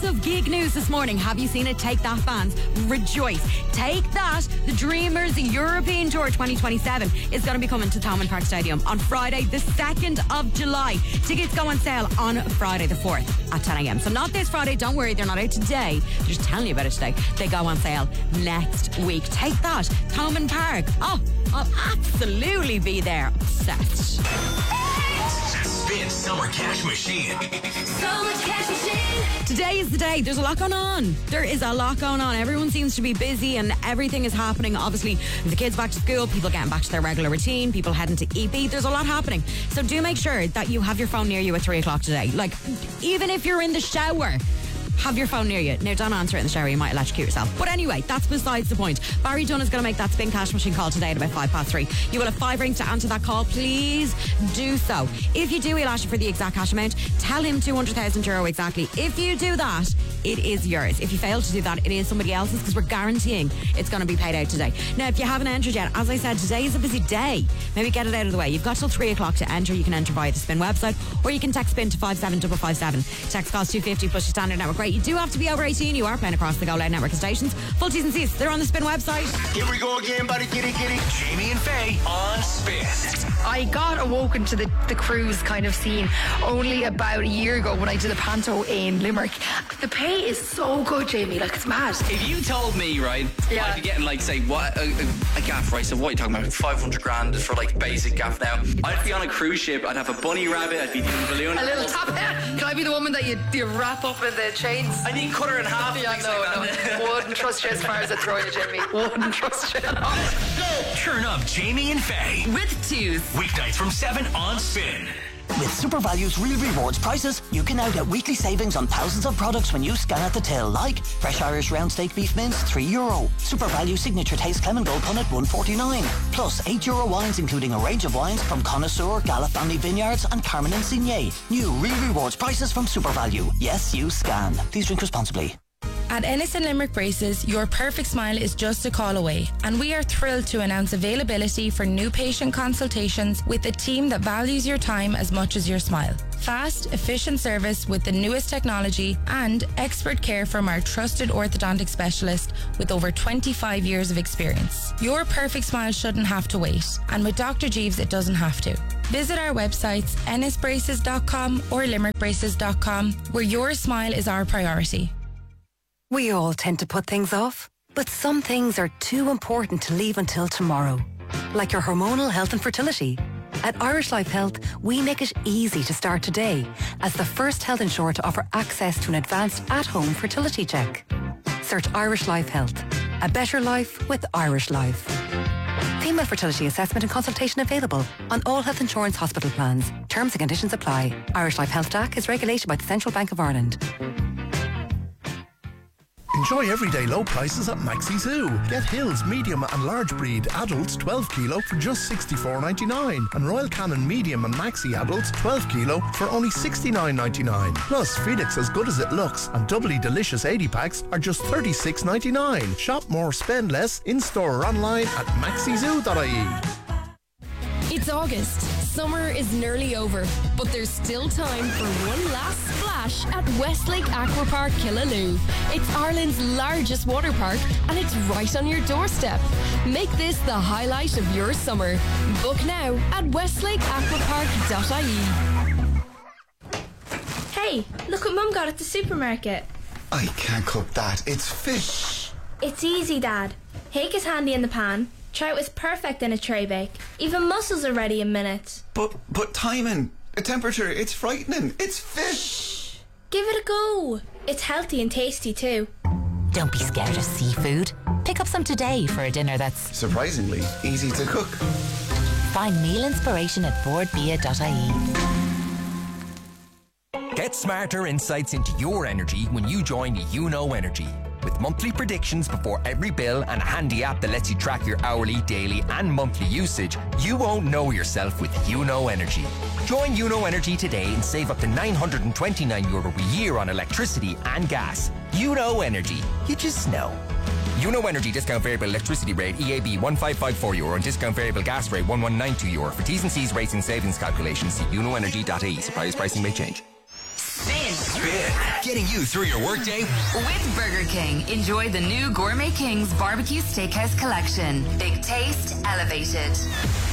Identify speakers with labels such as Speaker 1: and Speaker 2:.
Speaker 1: massive geek news this morning. Have you seen it? Take That fans, rejoice. Take That, the Dreamers European Tour 2027 is going to be coming to Thomond Park Stadium on Friday, the 2nd of July. Tickets go on sale on Friday the 4th at 10 a.m. So not this Friday, don't worry, they're not out today. They're just telling you about it today. They go on sale next week. Take That, Thomond Park. Oh, I'll absolutely be there. Obsessed.
Speaker 2: Spin Summer Cash Machine.
Speaker 1: Summer Cash Machine. Today is the day. There's a lot going on. There is a lot going on. Everyone seems to be busy and everything is happening. Obviously, the kids back to school, people getting back to their regular routine, people heading to EP. There's a lot happening. So do make sure that you have your phone near you at 3 o'clock today. Like, even if you're in the shower, have your phone near you. Now, don't answer it in the shower, you might electrocute yourself. But anyway, that's besides the point. Barry Dunn is going to make that Spin Cash Machine call today at about 3:05. You will have 5 rings to answer that call. Please do so. If you do, he'll ask you for the exact cash amount. Tell him €200,000 exactly. If you do that, it is yours. If you fail to do that, it is somebody else's, because we're guaranteeing it's going to be paid out today. Now, if you haven't entered yet, as I said, today is a busy day. Maybe get it out of the way. You've got till 3 o'clock to enter. You can enter via the Spin website, or you can text Spin to 57557. Text costs $2.50 plus your standard network rate. You do have to be over 18. You are playing across the Go Loud network of stations. Full T's and C's, they're on the Spin website.
Speaker 2: Here we go again, buddy. Giddy, giddy. Jamie and Faye on Spin.
Speaker 3: I got awoken to the cruise kind of scene only about a year ago when I did a panto in Limerick. The pay is so good, Jamie, like it's mad.
Speaker 4: If you told me, right,
Speaker 3: Yeah.
Speaker 4: I'd be getting like, say, what a gaff, right? So what are you talking about? 500 grand for like basic gaff now. I'd be on a cruise ship, I'd have a bunny rabbit, I'd be doing a balloon.
Speaker 3: A little top hat. Can I be the woman that you wrap up in the chains?
Speaker 4: I need cut her in half.
Speaker 3: Yeah, no. Wouldn't trust you as far as I throw you, Jamie. Wouldn't trust you at all.
Speaker 2: Turn up Jamie and Faye.
Speaker 1: With twos.
Speaker 2: Weeknights from 7 on Spin.
Speaker 5: With Super Value's Real Rewards prices, you can now get weekly savings on thousands of products when you scan at the till, like fresh Irish round steak beef mince, €3. Super Value Signature Taste Clement Gold Punnet, $1.49. Plus €8 wines, including a range of wines from Connoisseur, Gala Family Vineyards and Carmen and Signet. New Real Rewards prices from Super Value. Yes, you scan. Please drink responsibly.
Speaker 6: At Ennis and Limerick Braces, your perfect smile is just a call away, and we are thrilled to announce availability for new patient consultations with a team that values your time as much as your smile. Fast, efficient service with the newest technology and expert care from our trusted orthodontic specialist with over 25 years of experience. Your perfect smile shouldn't have to wait, and with Dr. Jeeves it doesn't have to. Visit our websites ennisbraces.com or limerickbraces.com, where your smile is our priority.
Speaker 7: We all tend to put things off, but some things are too important to leave until tomorrow. Like your hormonal health and fertility. At Irish Life Health, we make it easy to start today as the first health insurer to offer access to an advanced at-home fertility check. Search Irish Life Health. A better life with Irish Life. Female fertility assessment and consultation available on all health insurance hospital plans. Terms and conditions apply. Irish Life Health DAC is regulated by the Central Bank of Ireland.
Speaker 8: Enjoy everyday low prices at Maxi Zoo. Get Hills medium and large breed adults 12 kilo for just $64.99 and Royal Canin medium and maxi adults 12 kilo for only $69.99. Plus Felix As Good As It Looks and doubly delicious 80 packs are just $36.99. Shop more, spend less in store or online at maxizoo.ie.
Speaker 9: It's August. Summer is nearly over, but there's still time for one last splash at Westlake Aquapark Killaloe. It's Ireland's largest water park and it's right on your doorstep. Make this the highlight of your summer. Book now at westlakeaquapark.ie.
Speaker 10: Hey, look what Mum got at the supermarket.
Speaker 11: I can't cook that. It's fish.
Speaker 10: It's easy, Dad. Hake is handy in the pan. Trout is perfect in a tray bake. Even mussels are ready in minutes.
Speaker 11: But timing, a temperature, it's frightening. It's fish.
Speaker 10: Shh. Give it a go. It's healthy and tasty too.
Speaker 12: Don't be scared of seafood. Pick up some today for a dinner that's
Speaker 11: surprisingly easy to cook.
Speaker 12: Find meal inspiration at boardbia.ie.
Speaker 13: Get smarter insights into your energy when you join Uno Energy. With monthly predictions before every bill and a handy app that lets you track your hourly, daily and monthly usage, you won't know yourself with Uno Energy. Join Uno Energy today and save up to €929 a year on electricity and gas. Uno Energy. You just know. Uno Energy discount variable electricity rate EAB €1554 and discount variable gas rate €1192. For T's and C's rates and savings calculations, see unoenergy.ie. Surprise pricing may change.
Speaker 2: Spin Kid. Getting you through your workday.
Speaker 14: With Burger King, enjoy the new Gourmet Kings Barbecue Steakhouse Collection. Big taste, elevated.